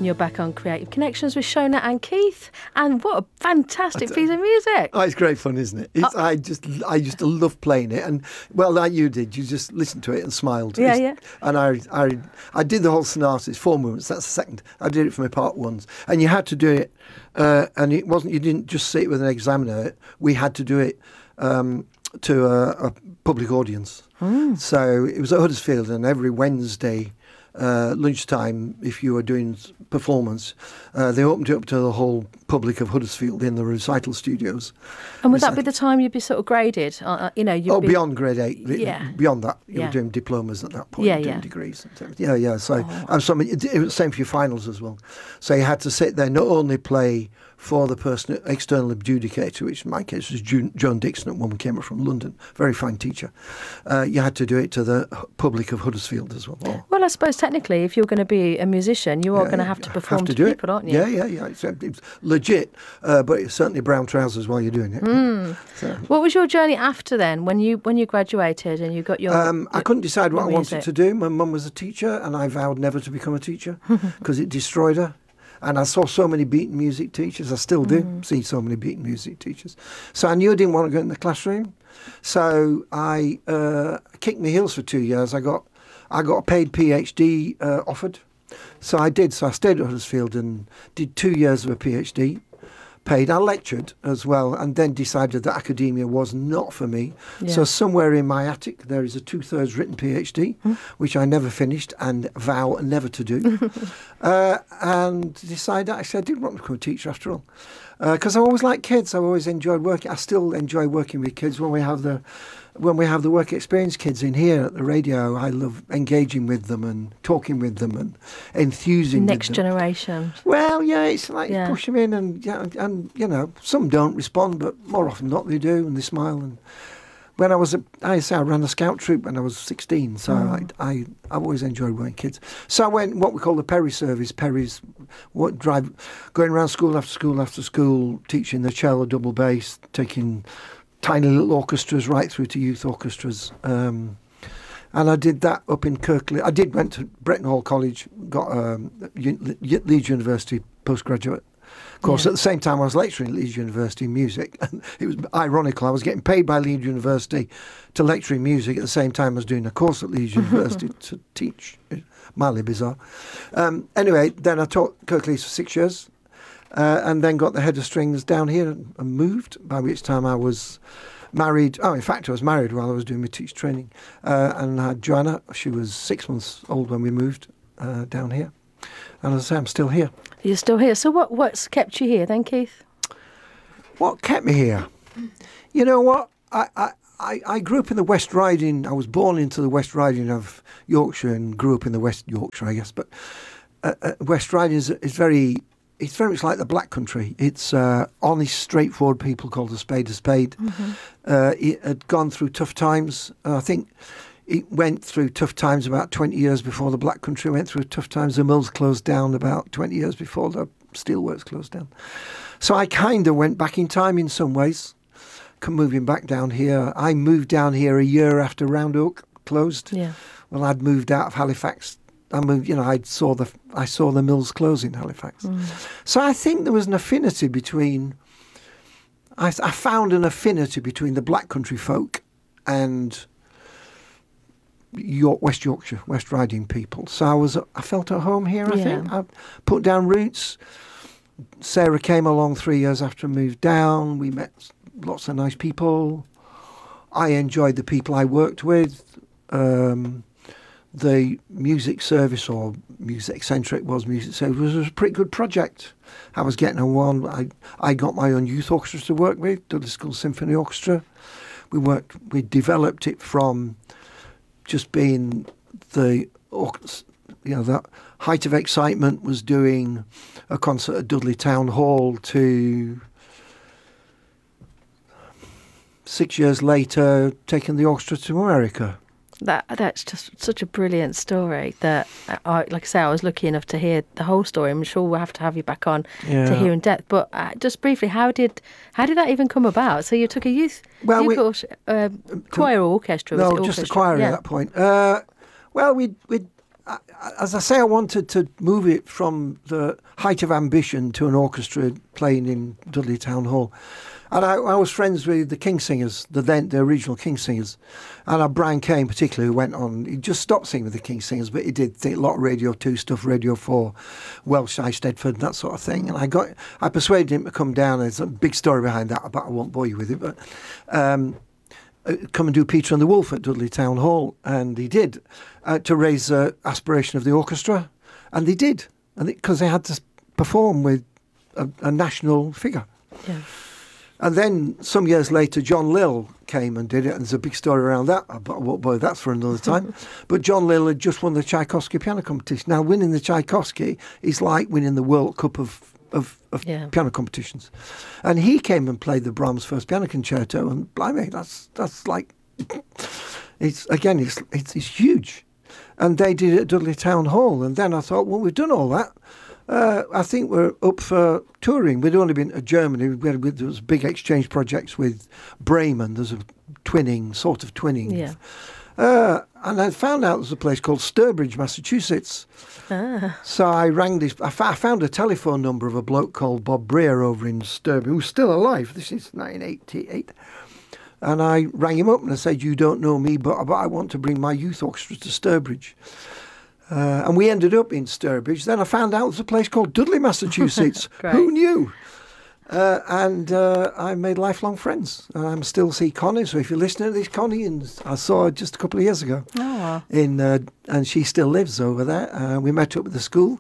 And you're back on Creative Connections with Shona and Keith. And what a fantastic piece of music. Oh, it's great fun, isn't it? I used to love playing it. And, well, like you did, you just listened to it and smiled. Yeah. And I did the whole sonata. It's 4 movements. That's the second. I did it for my part ones. And you had to do it. And it wasn't, you didn't just sit with an examiner. We had to do it to a public audience. So it was at Huddersfield, and every Wednesday lunchtime, if you were doing performance, they opened it up to the whole public of Huddersfield in the recital studios. And would that be the time you'd be sort of graded? Beyond grade 8. Yeah. Beyond that, you were doing diplomas at that point, doing degrees. Yeah. So it was the same for your finals as well. So you had to sit there, not only play for the person, external adjudicator, which in my case was Joan Dixon, a woman came up from London, very fine teacher. You had to do it to the public of Huddersfield as well. Well, I suppose technically, if you're going to be a musician, you are going to have to perform to people, aren't you? Yeah. It's legit, but it's certainly brown trousers while you're doing it. So. What was your journey after then, when you graduated and you got your... I couldn't decide what I wanted to do. My mum was a teacher, and I vowed never to become a teacher because it destroyed her. And I saw so many beaten music teachers. I still do see so many beaten music teachers. So I knew I didn't want to go in the classroom. So I kicked my heels for 2 years. I got a paid PhD offered. So I did. So I stayed at Huddersfield and did 2 years of a PhD. Paid. I lectured as well, and then decided that academia was not for me. Yeah. So somewhere in my attic there is a 2/3 written PhD, which I never finished and vow never to do. And decided actually I did want to become a teacher after all, because I always liked kids. I always enjoyed working. I still enjoy working with kids when we have the work experience kids in here at the radio. I love engaging with them and talking with them and enthusing next with them. generation. Well, yeah, it's like you push them in and you know, some don't respond, but more often than not they do, and they smile. And when I ran a scout troop when I was 16, so I always enjoyed working kids. So I went what we call the Perry service. Perry's going around school after school, teaching the cello, double bass, taking tiny little orchestras right through to youth orchestras. And I did that up in Kirkley. Went to Bretton Hall College, got Leeds University postgraduate course. At the same time, I was lecturing at Leeds University in music. And it was ironical. I was getting paid by Leeds University to lecture in music at the same time I was doing a course at Leeds University to teach. Mildly bizarre. Anyway, then I taught Kirkley for 6 years. And then got the head of strings down here and moved, by which time I was married. Oh, in fact, I was married while I was doing my teacher training. And I had Joanna. She was 6 months old when we moved down here. And as I say, I'm still here. You're still here. So what's kept you here then, Keith? What kept me here? You know what? I grew up in the West Riding. I was born into the West Riding of Yorkshire and grew up in the West Yorkshire, I guess. But West Riding is very... It's very much like the Black Country. It's honest, straightforward people called a spade a spade. It had gone through tough times. I think it went through tough times about 20 years before the Black Country went through tough times. The mills closed down about 20 years before the steelworks closed down. So I kind of went back in time in some ways, moving back down here. I moved down here a year after Round Oak closed. Yeah. Well, I'd moved out of Halifax. I moved, I saw the mills close in Halifax. So I think there was an affinity between. I found an affinity between the Black Country folk and West Yorkshire, West Riding people. So I felt at home here. I think I put down roots. Sarah came along 3 years after I moved down. We met lots of nice people. I enjoyed the people I worked with. The music service, or Music Centric was Music Service, was a pretty good project. I was getting on. I got my own youth orchestra to work with, Dudley School Symphony Orchestra. We developed it from just being the height of excitement was doing a concert at Dudley Town Hall to 6 years later taking the orchestra to America. That's just such a brilliant story that, like I say, I was lucky enough to hear the whole story. I'm sure we'll have to have you back on to hear in depth. But just briefly, how did that even come about? So you took a youth choir or orchestra? No, just a choir at that point. as I say, I wanted to move it from the height of ambition to an orchestra playing in Dudley Town Hall. And I was friends with the King Singers, the original King Singers. And Brian Kane particularly, who went on, he just stopped singing with the King Singers, but he did a lot of Radio 2 stuff, Radio 4, Welsh, Eisteddfod, that sort of thing. And I persuaded him to come down. There's a big story behind that, but I won't bore you with it. But come and do Peter and the Wolf at Dudley Town Hall. And he did, to raise the aspiration of the orchestra. And they did, because they had to perform with a national figure. Yeah. And then some years later, John Lill came and did it, and there's a big story around that. Boy, that's for another time. But John Lill had just won the Tchaikovsky piano competition. Now, winning the Tchaikovsky is like winning the World Cup of piano competitions. And he came and played the Brahms First Piano Concerto, and blimey, that's like, it's huge. And they did it at Dudley Town Hall. And then I thought, well, we've done all that. I think we're up for touring. We'd only been to Germany. There was big exchange projects with Bremen. There's a sort of twinning. Yeah. And I found out there's a place called Sturbridge, Massachusetts. So I rang this. I found a telephone number of a bloke called Bob Breer over in Sturbridge, who's still alive. This is 1988. And I rang him up and I said, you don't know me, but I want to bring my youth orchestra to Sturbridge. And we ended up in Sturbridge. Then I found out there's a place called Dudley, Massachusetts. Who knew? And I made lifelong friends. I still see Connie. So if you're listening to this, Connie, and I saw her just a couple of years ago. Oh. And she still lives over there. We met up at the school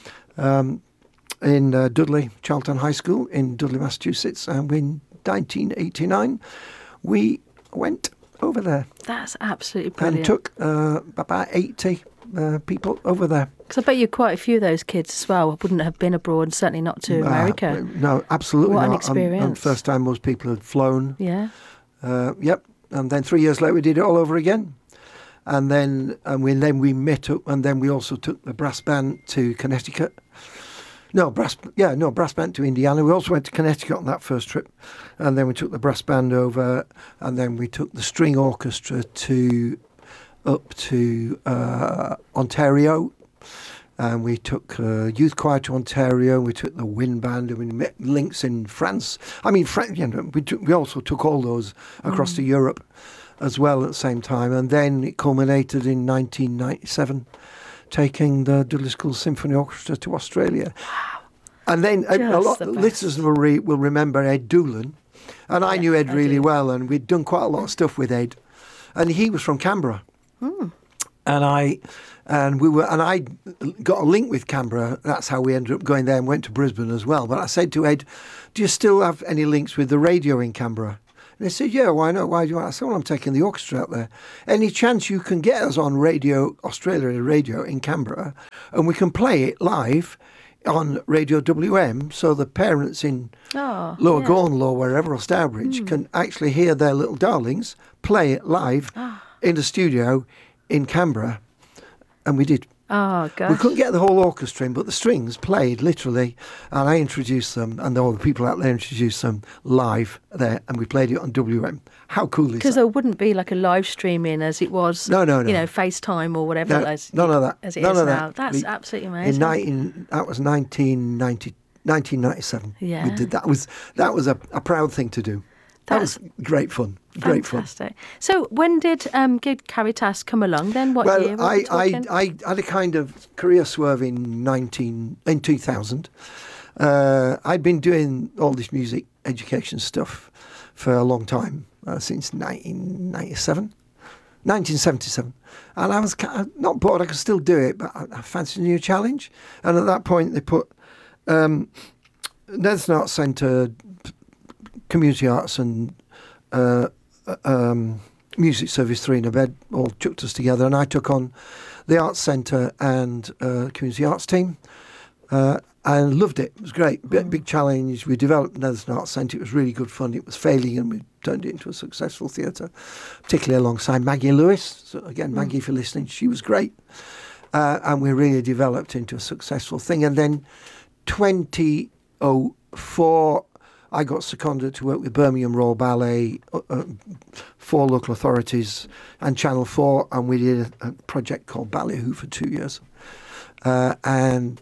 in Dudley, Charlton High School in Dudley, Massachusetts. And in 1989, we went over there. That's absolutely brilliant. And took about 80 people over there. Because I bet you quite a few of those kids as well wouldn't have been abroad, certainly not to America. No, absolutely what not. What an experience. And first time most people had flown. Yeah. Yep. And then 3 years later we did it all over again. And then we met up, and then we also took the brass band to Connecticut. Brass band to Indiana. We also went to Connecticut on that first trip. And then we took the brass band over, and then we took the string orchestra up to Ontario, and we took youth choir to Ontario. We took the wind band, and we met links in France. I mean, we also took all those across to Europe as well at the same time, and then it culminated in 1997, taking the Dudley School Symphony Orchestra to Australia. Wow! And then a lot of listeners will remember Ed Doolan, and I knew Ed really well, and we'd done quite a lot of stuff with Ed, and he was from Canberra. And I got a link with Canberra. That's how we ended up going there and went to Brisbane as well. But I said to Ed, do you still have any links with the radio in Canberra? And he said, yeah, why not? Why do you want? I said, well, I'm taking the orchestra out there. Any chance you can get us on radio, Australia radio in Canberra, and we can play it live on Radio WM, so the parents in Lower Gornal or wherever, or Stourbridge, can actually hear their little darlings play it live in the studio in Canberra. And we did. Oh, gosh. We couldn't get the whole orchestra in, but the strings played literally, and I introduced them, and all the people out there introduced them live there, and we played it on WM. How cool is that? Because there wouldn't be like a live streaming as it was, no. FaceTime or whatever. None of that. As it is now. That's absolutely amazing. That was 1997. Yeah. We did that. That was a proud thing to do. That was great fun. Great fun. Fantastic. So when did Good Caritas come along then? What year were we talking? I had a kind of career swerve in 2000. I'd been doing all this music education stuff for a long time, since 1977. And I was not bored, I could still do it, but I fancied a new challenge. And at that point they put Netherton Arts Centre, Community Arts and Music Service 3 in a bed, all chucked us together, and I took on the Arts Centre and Community Arts team. I loved it. It was great. Big challenge. We developed Netherton Arts Centre. It was really good fun. It was failing, and we turned it into a successful theatre, particularly alongside Maggie Lewis. So again, Maggie, if you're listening, she was great. And we really developed into a successful thing. And then 2004, I got seconded to work with Birmingham Royal Ballet, 4 local authorities and Channel 4, and we did a project called Ballyhoo for 2 years. And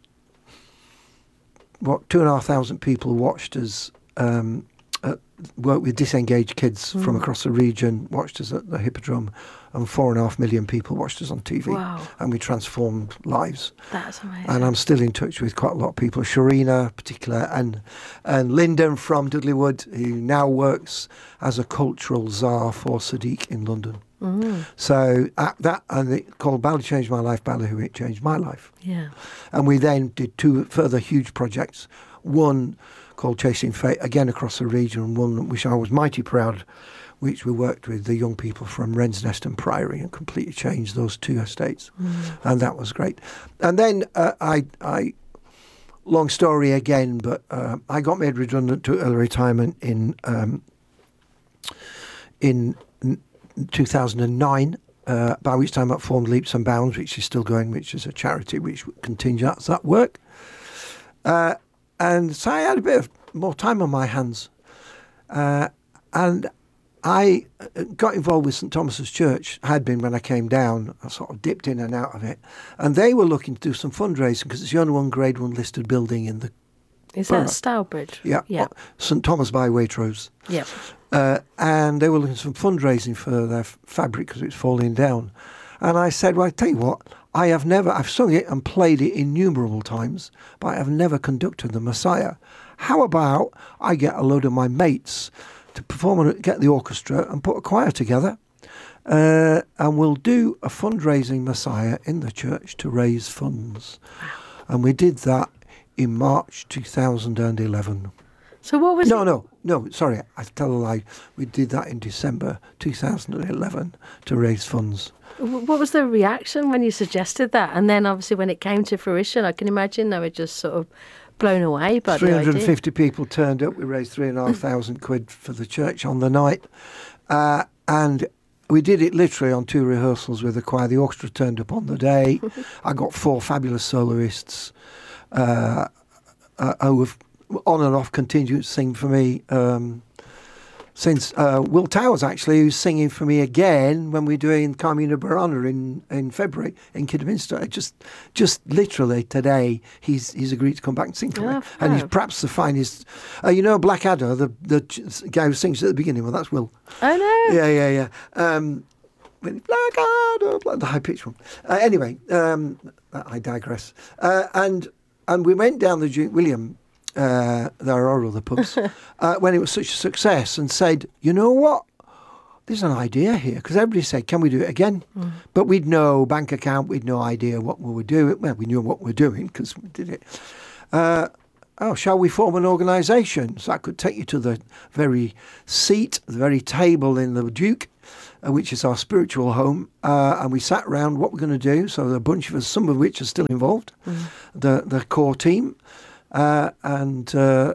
2,500 people watched us work with disengaged kids from across the region, watched us at the Hippodrome, and 4.5 million people watched us on TV. Wow. And we transformed lives. That's amazing. And I'm still in touch with quite a lot of people, Sharina in particular, and Lyndon from Dudleywood, who now works as a cultural czar for Sadiq in London. So that, and it called Ballet Changed My Life, Ballyhoo, It Changed My Life. Yeah. And we then did 2 further huge projects, one called Chasing Fate, again across the region, and one which I was mighty proud, which we worked with the young people from Wren's Nest and Priory and completely changed those 2 estates. And that was great. And then I long story again, but I got made redundant to early retirement in 2009, by which time I formed Leaps and Bounds, which is still going, which is a charity which continues that work. And so I had a bit of more time on my hands. And I got involved with St Thomas's Church, had been when I came down. I sort of dipped in and out of it. And they were looking to do some fundraising because it's the only one Grade 1 listed building in the Is borough. that Stourbridge? Yeah. St Thomas by Waitrose. Yeah. And they were looking for some fundraising for their fabric because it was falling down. And I said, well, I tell you what, I've sung it and played it innumerable times, but I have never conducted the Messiah. How about I get a load of my mates to perform and get the orchestra and put a choir together, and we'll do a fundraising Messiah in the church to raise funds. And we did that in March 2011. So what was No, sorry, I tell a lie. We did that in December 2011 to raise funds. What was the reaction when you suggested that? And then obviously when it came to fruition, I can imagine they were just sort of blown away by the idea. 350 people turned up. We raised £3,500 for the church on the night. And we did it literally on 2 rehearsals with the choir. The orchestra turned up on the day. I got 4 fabulous soloists who have on and off continued to sing for me since Will Towers, actually, who's singing for me again when we're doing Carmina Burana in February in Kidderminster. Just literally today, he's agreed to come back and sing for me. And he's perhaps the finest. Blackadder, the guy who sings at the beginning. Well, that's Will. Oh, no. Yeah. Blackadder, the high pitched one. Anyway, I digress. And we went down the Duke William. There are other pubs when it was such a success, and said, you know what, there's an idea here, because everybody said, can we do it again? But we'd no bank account, we'd no idea what we were doing. Well, we knew what we're doing because we did it. Shall we form an organisation? So I could take you to the very seat, the very table in the Duke, which is our spiritual home, and we sat around what we're going to do. So there are a bunch of us, some of which are still involved, the core team. And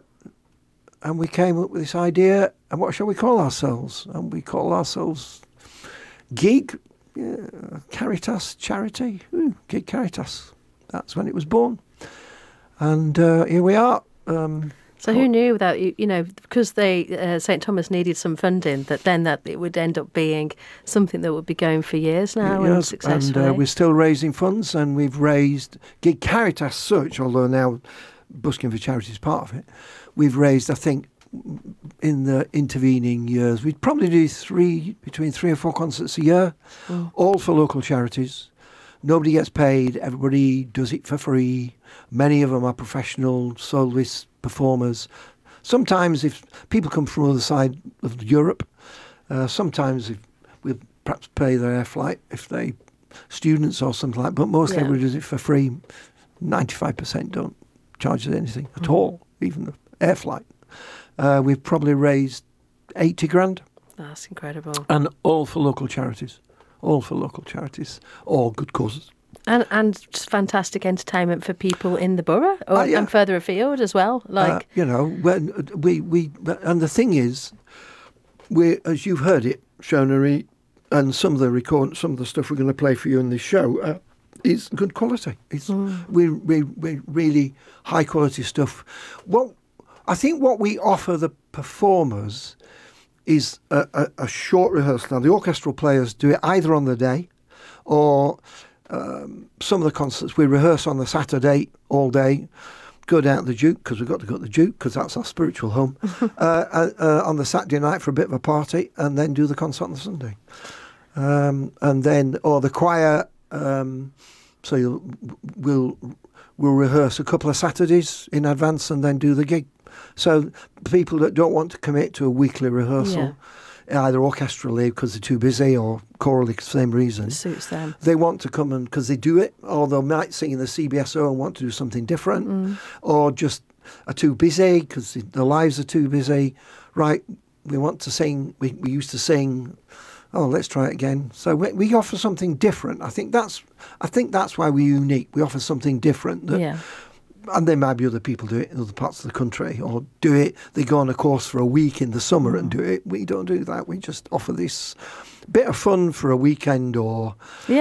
we came up with this idea, and what shall we call ourselves? And we call ourselves Gig Caritas Charity. Gig Caritas. That's when it was born. And here we are. So who knew that, because St Thomas needed some funding, that it would end up being something that would be going for years now and successfully. And we're still raising funds, and we've raised Gig Caritas such, although now Busking for Charity is part of it. We've raised, I think, in the intervening years, we'd probably do between 3 or 4 concerts a year, all for local charities. Nobody gets paid. Everybody does it for free. Many of them are professional soloist performers. Sometimes if people come from the other side of Europe, sometimes we'll perhaps pay their air flight if they students or something like that. But mostly everybody does it for free. 95% don't charge us anything at all, even the air flight. We've probably raised 80 grand. That's incredible. And all for local charities. All good causes. And just fantastic entertainment for people in the borough and further afield as well. When we and the thing is, we, as you've heard it, Shona, and some of the stuff we're going to play for you in this show, is good quality. It's we're really high quality stuff. Well, I think what we offer the performers is a short rehearsal. Now, the orchestral players do it either on the day or some of the concerts. We rehearse on the Saturday all day, go down to the Duke, because we've got to go to the Duke, because that's our spiritual home, on the Saturday night for a bit of a party, and then do the concert on the Sunday. And then, or the choir, so we'll rehearse a couple of Saturdays in advance and then do the gig. So people that don't want to commit to a weekly rehearsal, either orchestrally because they're too busy or chorally for the same reason, it suits them. They want to come and because they do it, or they might sing in the CBSO and want to do something different, or just are too busy because their lives are too busy. Right, we want to sing. We used to sing. Oh, let's try it again. So we offer something different. I think that's why we're unique. We offer something different. And there might be other people do it in other parts of the country, or do it. They go on a course for a week in the summer and do it. We don't do that. We just offer this bit of fun for a weekend, or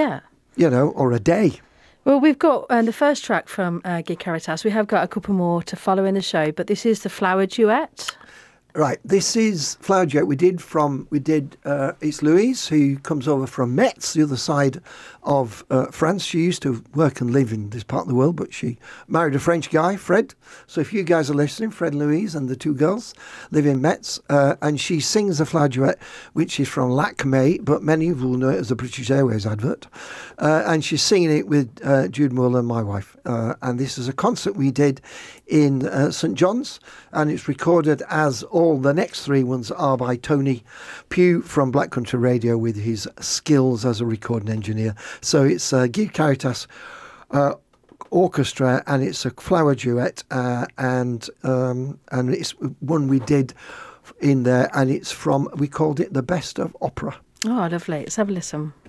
or a day. Well, we've got the first track from Gig Caritas. We have got a couple more to follow in the show, but this is the Flower Duet. Right, this is Flower Duet. We did. It's Louise, who comes over from Metz, the other side of France. She used to work and live in this part of the world, but she married a French guy, Fred. So if you guys are listening, Fred and Louise and the two girls live in Metz, and she sings the Flower Duet, which is from Lacme, but many of you will know it as a British Airways advert. And she's singing it with Jude Muller, my wife. And this is a concert we did in St John's, and it's recorded as all the next three ones are by Tony Pugh from Black Country Radio with his skills as a recording engineer. So it's Gig Caritas Orchestra, and it's a flower duet, and it's one we did in there, and it's we called it The Best of Opera. Oh, lovely. Let's have a listen.